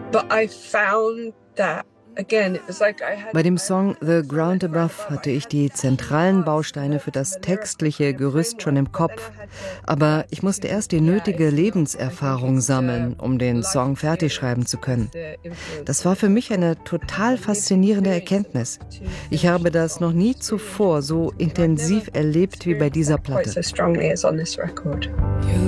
Bei dem Song The Ground Above hatte ich die zentralen Bausteine für das textliche Gerüst schon im Kopf, aber ich musste erst die nötige Lebenserfahrung sammeln, um den Song fertig schreiben zu können. Das war für mich eine total faszinierende Erkenntnis. Ich habe das noch nie zuvor so intensiv erlebt wie bei dieser Platte.